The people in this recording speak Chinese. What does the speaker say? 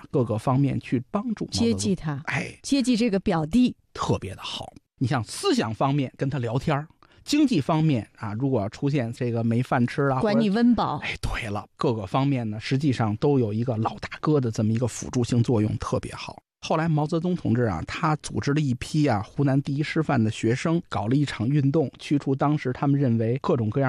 各个方面去帮助毛泽东， 接济他，接济这个表弟， 特别的好。你像思想方面跟他聊天，经济方面啊，如果出现这个没饭吃啊， 管你温饱， 对了，各个方面呢，实际上都有一个老大哥的这么一个辅助性作用，特别好。后来毛泽东同志啊，他组织了一批湖南第一师范的学生，搞了一场运动，驱除当时他们认为各种各样